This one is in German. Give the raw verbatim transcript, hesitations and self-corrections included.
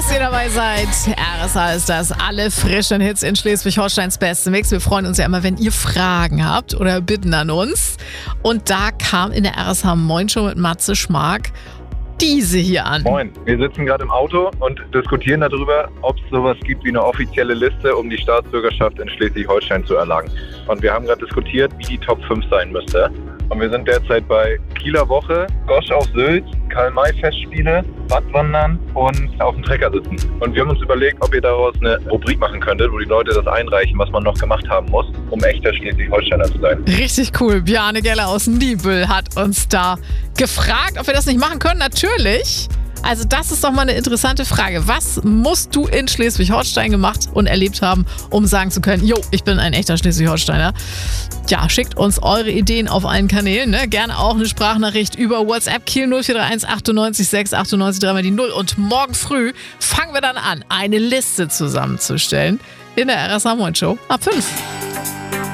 dass ihr dabei seid. R S H ist das. Alle frischen Hits in Schleswig-Holsteins besten Mix. Wir freuen uns ja immer, wenn ihr Fragen habt oder Bitten an uns. Und da kam in der R S H Moin Show mit Matze Schmark diese hier an. Moin, wir sitzen gerade im Auto und diskutieren darüber, ob es sowas gibt wie eine offizielle Liste, um die Staatsbürgerschaft in Schleswig-Holstein zu erlangen. Und wir haben gerade diskutiert, wie die Top fünf sein müsste. Und wir sind derzeit bei Kieler Woche, Gosch auf Sylt, Karl-May-Festspiele, Radwandern und auf dem Trecker sitzen. Und wir haben uns überlegt, ob ihr daraus eine Rubrik machen könntet, wo die Leute das einreichen, was man noch gemacht haben muss, um echter Schleswig-Holsteiner zu sein. Richtig cool. Bjarne Geller aus Niebüll hat uns da gefragt, ob wir das nicht machen können. Natürlich. Also das ist doch mal eine interessante Frage. Was musst du in Schleswig-Holstein gemacht und erlebt haben, um sagen zu können, jo, ich bin ein echter Schleswig-Holsteiner? Ja, schickt uns eure Ideen auf allen Kanälen. Ne? Gerne auch eine Sprachnachricht über WhatsApp Kiel null vier drei eins achtundneunzig sechs achtundneunzig drei mal die null. Und morgen früh fangen wir dann an, eine Liste zusammenzustellen in der R S H Moin Show ab fünf.